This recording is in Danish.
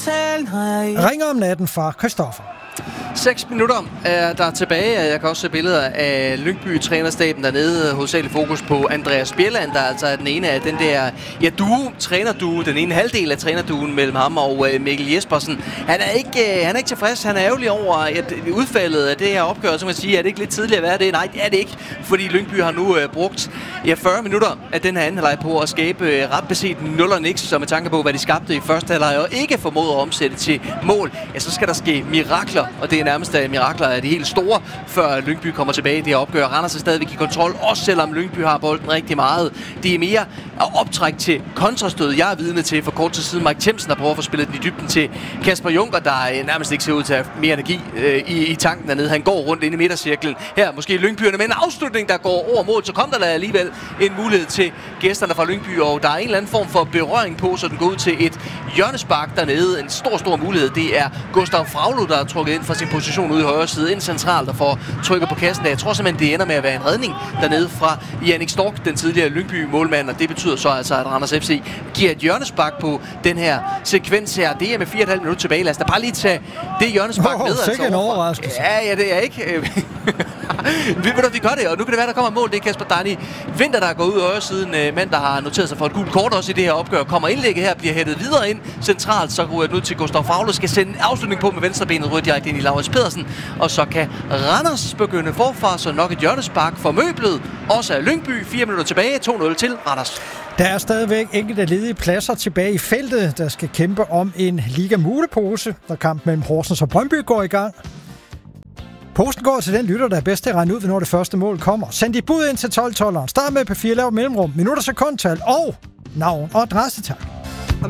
Ringer om natten fra Christoffer. 6 minutter er der tilbage. Jeg kan også se billeder af Lyngby-trænerstaben dernede. Hovedsageligt fokus på Andreas Bjelland, der altså er den ene af den der trænerduo, den ene halvdel af trænerduen mellem ham og Mikkel Jespersen. Han er ikke tilfreds. Han er ærgerlig over at udfaldet af det her opgør, som man siger, er det ikke lidt tidligt at være det? Nej, det er det ikke, fordi Lyngby har nu brugt 40 minutter af den her anden halvleg på at skabe ret beset 0 og niks, så med tanke på, hvad de skabte i første halvleg og ikke formåede at omsætte til mål, ja, så skal der ske mirakler, og det er nærmest mirakler af de helt store, før Lyngby kommer tilbage i det her opgør. Randers er stadigvæk i kontrol, også selvom Lyngby har bolden rigtig meget. Det er mere optræk til kontrastød, jeg er vidne til for kort tid siden. Mike Themsen har prøvet at få spillet den i dybden til Kasper Junker, der nærmest ikke ser ud til at have mere energi i tanken dernede. Han går rundt inde i midtercirklen. Her måske Lyngbyerne med en afslutning, der går over mål. Så kom der alligevel en mulighed til gæsterne fra Lyngby, og der er en eller anden form for berøring på, så den går ud til et hjørnespark dernede. En stor mulighed. Det er Gustav Fraglo, der er trukket ind fra sin position ude i højre side, ind centralt og får trykket på kassen. Jeg tror simpelthen, det ender med at være en redning dernede fra Jannik Stork, den tidligere Lyngby-målmand, og det betyder så altså, at Randers FC giver et hjørnespark på den her sekvens her. Det er med 4,5 minutter tilbage. Lad os da bare lige tage det hjørnespark med. Sikke en overraskelse. Ja, det er ikke... vi gør det, og nu kan det være, der kommer mål. Det er Kasper Dani Vinter, der går ud af højresiden. Mand, der har noteret sig for et gult kort også i det her opgør. Kommer indlægget her, bliver hættet videre ind centralt, så ryger det ud til Gustav Fraglo. Skal sende en afslutning på med venstrebenet, ryger direkte ind i Laurits Pedersen. Og så kan Randers begynde forfra, så nok et hjørnespark for møblet. Også af Lyngby, 4 minutter tilbage, 2-0 til Randers. Der er stadigvæk enkelte ledige pladser tilbage i feltet, der skal kæmpe om en Liga-mulepose, når kampen mellem Horsens og Brøndby går i gang. Posten går til den lytter, der er bedst til at regne ud, når det første mål kommer. Send dit bud ind til 12-12'eren. Start med P4, lav mellemrum, minutter, sekundtal og navn og adresse, tak.